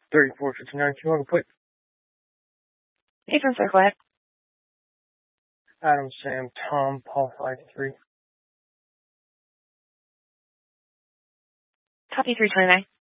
3459, can you want to put Adrian, sir, go ahead. Adam, Sam, Tom, Paul 53. Copy 329.